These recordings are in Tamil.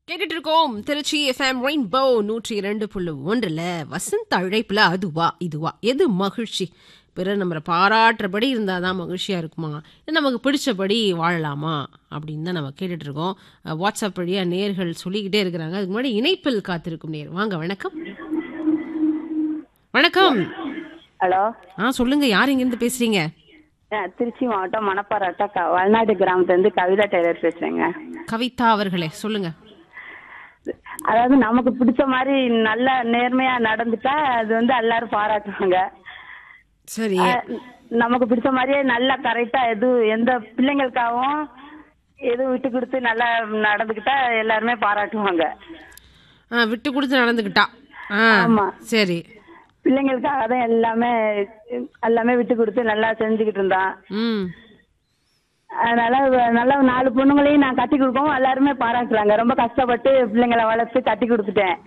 கேட்டுட்டு இருக்கோம் திருச்சி எஃப்எம் ரெயின்போ 102.1 வசந்த அழைப்புல அதுவா இதுவா எது மகிழ்ச்சி? பிறர் நம்மளை பாராட்டுறபடி இருந்தாதான் மகிழ்ச்சியா இருக்குமா, நமக்கு பிடிச்சபடி வாழலாமா அப்படின்னு தான் நம்ம கேட்டுட்டு இருக்கோம். வாட்ஸ்அப் வழியா நேர்கள் சொல்லிக்கிட்டே இருக்கிறாங்க. அதுக்கு முன்னாடி இணைப்பில் காத்திருக்கும் நேர் வாங்க. வணக்கம். வணக்கம். ஹலோ. சொல்லுங்க, யார் இங்கிருந்து பேசுறீங்க? திருச்சி மாவட்டம் மணப்பாறை வல்நாடு கிராமத்துலேருந்து கவிதா டெய்லர் பேசுறேங்க. கவிதா அவர்களே சொல்லுங்க. அதாவது நமக்கு பிடிச்ச மாதிரி நல்ல நேர்மையா நடந்துட்டா அது எல்லாரும் பாராட்டுவாங்க. சரி. நமக்கு பிடிச்ச மாதிரியே நல்லா கரெக்டா எந்த பிள்ளைங்களுக்காகவும் எதுவும் விட்டு கொடுத்து நல்லா நடந்துக்கிட்டா எல்லாருமே பாராட்டுவாங்க. விட்டு கொடுத்து நடந்துக்கிட்டா. ஆமா, சரி. பிள்ளைங்களுக்காக தான் எல்லாமே விட்டு கொடுத்து நல்லா செஞ்சுக்கிட்டு இருந்தான். அதனால நல்லா 4 பொண்ணுங்களையும் நான் கட்டி கொடுக்கவும் எல்லாருமே பாராட்டுறாங்க. ரொம்ப கஷ்டப்பட்டு பிள்ளைங்களை வளர்த்து கட்டி கொடுத்துட்டேன்.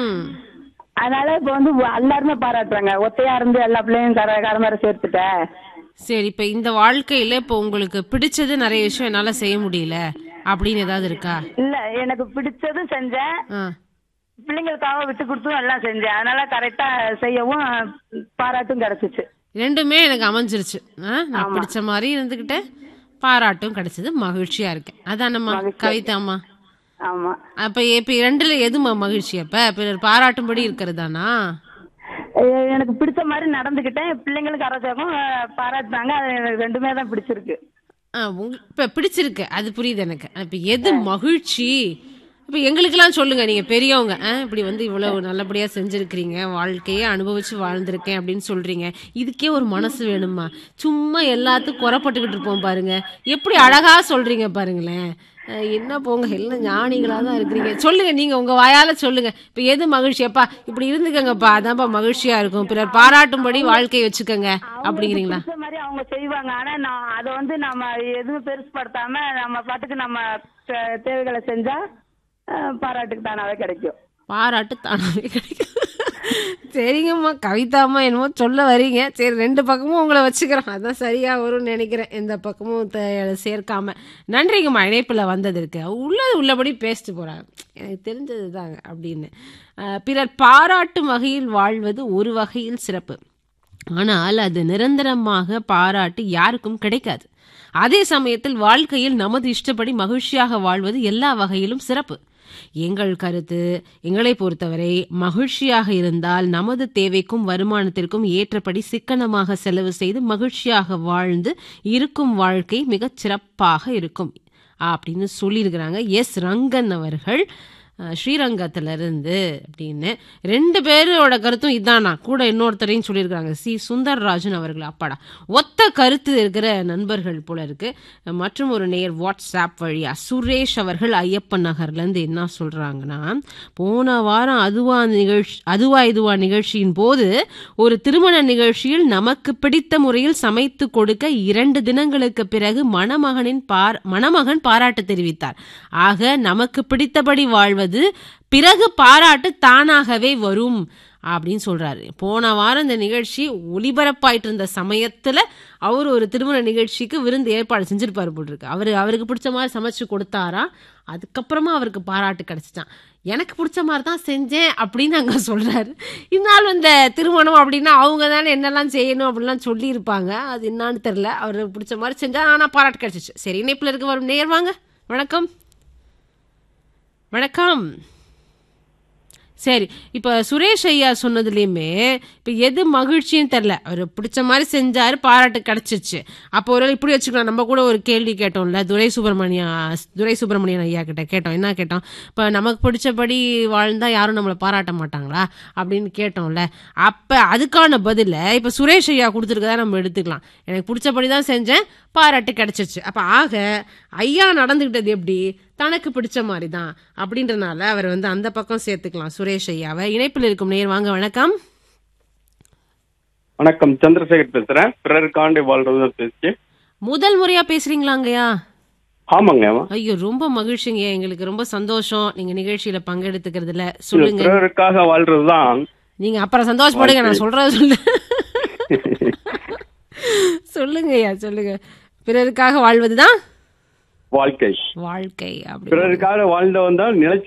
அதனால இப்ப எல்லாருமே பாராட்டுறாங்க. ஒத்தையா இருந்து எல்லா பிள்ளையும் கரமர சேர்த்துட்டேன். சரி, இப்ப இந்த வாழ்க்கையில இப்ப உங்களுக்கு பிடிச்சது நிறைய விஷயம் என்னால செய்ய முடியல அப்படின்னு ஏதாவது இருக்கா? இல்ல, எனக்கு பிடிச்சதும் செஞ்சேன், பிள்ளைங்களுக்காக விட்டு கொடுத்தும் எல்லாம் செஞ்சேன். அதனால கரெக்டா செய்யவும் பாராட்டும் கிடைச்சிச்சு. ரெண்டுமே எனக்கு அமைஞ்சிருச்சு. நான் பிடிச்ச மாதிரி இருந்துகிட்டு பாராட்டும் கிடைச்சது, மகிழ்ச்சியா இருக்கேன். அதானம்மா கவிதாம்மா? ஆமா. அப்ப இப்ப ரெண்டுல எதுமா மகிழ்ச்சி? அப்ப பிறர் பாராட்டும்படி இருக்கிறதானா? எனக்கு பிடிச்ச மாதிரி நடந்துகிட்டேன், பிள்ளைங்களுக்கு அரசாங்கம் பாராட்டினாங்க. அது எனக்கு ரெண்டுமே தான் பிடிச்சிருக்கு. இப்ப பிடிச்சிருக்கு, அது புரியுது எனக்கு. இப்ப எது மகிழ்ச்சி? இப்ப எங்களுக்கெல்லாம் சொல்லுங்க, நீங்க பெரியவங்க, இப்படி இவ்வளவு நல்லபடியா செஞ்சிருக்கிறீங்க, வாழ்க்கையே அனுபவிச்சு வாழ்ந்திருக்கேன் அப்படின்னு சொல்றீங்க. இதுக்கே ஒரு மனசு வேணுமா? சும்மா எல்லாத்துக்கும் குறைப்பட்டுக்கிட்டு இருப்போம் பாருங்க, எப்படி அழகா சொல்றீங்க பாருங்களேன். என்ன போங்க, எல்லாம் ஞானிகளா தான் இருக்கிறீங்க. சொல்லுங்க, நீங்க உங்க வாயால சொல்லுங்க. இப்ப எது மகிழ்ச்சி? அப்பா இப்படி இருந்துக்கங்கப்பா, அதான்ப்பா மகிழ்ச்சியா இருக்கும், பிறர் பாராட்டும்படி வாழ்க்கையை வச்சுக்கோங்க அப்படிங்கிறீங்களா? மாதிரி அவங்க செய்வாங்க. ஆனா அதை நம்ம எதுவும் பெருசுப்படுத்தாம நம்ம பாட்டுக்கு நம்ம தேவைகளை செஞ்சா பாராட்டுக்கு தானாவே கிடைக்கும். பாராட்டு தானாவே கிடைக்கும். சரிங்கம்மா கவிதாம்மா, என்னமோ சொல்ல வரீங்க. சரி, 2 பக்கமும் உங்களை வச்சுக்கிறோம், அதான் சரியா வரும்னு நினைக்கிறேன். எந்த பக்கமும் சேர்க்காம. நன்றிங்கம்மா இணைப்புல வந்ததற்கு. உள்ளபடி பேசிட்டு போறாங்க, எனக்கு தெரிஞ்சது தாங்க அப்படின்னு. பிறர் பாராட்டும் வகையில் வாழ்வது ஒரு வகையில் சிறப்பு. ஆனால் அது நிரந்தரமாக பாராட்டு யாருக்கும் கிடைக்காது. அதே சமயத்தில் வாழ்க்கையில் நமது இஷ்டப்படி மகிழ்ச்சியாக வாழ்வது எல்லா வகையிலும் சிறப்பு. எங்கள் கருத்து, எங்களை பொறுத்தவரை மகிழ்ச்சியாக இருந்தால் நமது தேவைக்கும் வருமானத்திற்கும் ஏற்றபடி சிக்கனமாக செலவு செய்து மகிழ்ச்சியாக வாழ்ந்து இருக்கும் வாழ்க்கை மிகச் சிறப்பாக இருக்கும் அப்படின்னு சொல்லியிருக்கிறாங்க எஸ் ரங்கன் அவர்கள், ஸ்ரீரங்கத்திலிருந்து அப்படின்னு. 2 பேரோட கருத்தும் இதானா கூட இன்னொருத்தரையும் சொல்லியிருக்காங்க, சி சுந்தர்ராஜன் அவர்கள். அப்பாடா, ஒத்த கருத்து இருக்கிற நண்பர்கள் போல இருக்கு. மற்றும் ஒரு நேர் வாட்ஸ்அப் வழியா சுரேஷ் அவர்கள் ஐயப்பன் நகர்லேருந்து என்ன சொல்றாங்கன்னா, போன வாரம் அதுவா இதுவா நிகழ்ச்சியின் போது ஒரு திருமண நிகழ்ச்சியில் நமக்கு பிடித்த முறையில் சமைத்து கொடுக்க 2 தினங்களுக்கு பிறகு மணமகன் பாராட்டு தெரிவித்தார். ஆக நமக்கு பிடித்தபடி வாழ்வது பிறகு பாராட்டு தானாகவே வரும் அப்படின்னு சொல்றாரு. போன வாரம் இந்த நிகழ்ச்சி ஒளிபரப்பாயிட்டு இருந்த சமயத்துல அவர் ஒரு திருமண நிகழ்ச்சிக்கு விருந்து ஏற்பாடு செஞ்சிருப்பாரு போட்டிருக்கு. அவருக்கு பிடிச்ச மாதிரி சமைச்சு கொடுத்தாரா, அதுக்கப்புறமா அவருக்கு பாராட்டு கிடைச்சிட்டான். எனக்கு பிடிச்ச மாதிரி தான் செஞ்சேன் அப்படின்னு அங்க சொல்றாரு. இதனால இந்த திருமணம் அப்படின்னா அவங்க தானே என்னெல்லாம் செய்யணும் அப்படின்லாம் சொல்லி இருப்பாங்க. அது என்னான்னு தெரியல, அவருக்கு பிடிச்ச மாதிரி செஞ்சா ஆனா பாராட்டு கிடைச்சிச்சு. சரி, இணைப்புல இருக்க வரும் நேர் வாங்க. வணக்கம். வணக்கம். சரி, இப்ப சுரேஷ் ஐயா சொன்னதுலயுமே இப்ப எது மகிழ்ச்சின்னு தெரியல, அவரு பிடிச்ச மாதிரி செஞ்சாரு, பாராட்டு கிடைச்சிச்சு. அப்போ ஒரு இப்படி வச்சுக்கலாம், நம்ம கூட ஒரு கேள்வி கேட்டோம்ல துரை சுப்பிரமணியன் ஐயா கிட்ட கேட்டோம். என்ன கேட்டோம்? இப்ப நமக்கு பிடிச்சபடி வாழ்ந்தா யாரும் நம்மளை பாராட்ட மாட்டாங்களா அப்படின்னு கேட்டோம்ல. அப்ப அதுக்கான பதில இப்ப சுரேஷ் ஐயா கொடுத்துருக்கதா நம்ம எடுத்துக்கலாம். எனக்கு பிடிச்சபடிதான் செஞ்சேன், பாராட்டு கிடைச்சிச்சு. அப்ப ஆக ஐயா நடந்துகிட்டது எப்படி, தனக்கு பிடிச்ச மாதிரி தான் அப்படின்றனால அவர் அந்த பக்கம் சேர்த்துக்கலாம் சுரேஷ் ஐயாவை. இணைப்பில் இருக்கும் நேர் வாங்க. வணக்கம். வணக்கம், சந்திரசேகர் பேசுறேன். பிறருக்காண்டி வாழ்றது பேசி முதல் முறையா பேசுறீங்களாங்கய்யா? ஆமாங்க. ஐயோ, ரொம்ப மகிழ்ச்சிங்க, எங்களுக்கு ரொம்ப சந்தோஷம் நீங்க நிகழ்ச்சியில பங்கெடுத்துக்கிறதுல. சொல்லுங்க. பிறருக்காக வாழ்றதுதான். நீங்க அப்புறம் சந்தோஷப்படுங்க, நான் சொல்றது சொல்லுங்க ஐயா, சொல்லுங்க. பிறருக்காக வாழ்வதுதான் வாழ்க்கை. பிறருக்காக வாழ்ந்தவன் தான் நிலைச்சு